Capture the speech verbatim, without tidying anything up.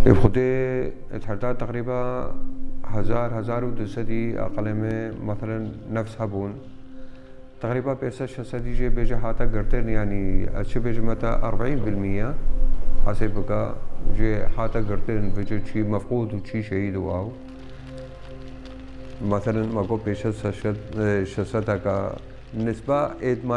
خودی اتحادات تقریبا هزار هزار و دوصدی أقل من مثلا نفس هبون تقريبا بيرسا شصدي جي بيجي حاتا قرتين يعني أشي بيجي متى أربعين بالمية حسب جي حاتا قرتين بيجي شي مفقود وشي شهيد واو مثلا ما قو بيشت شصد شصد کا نسبة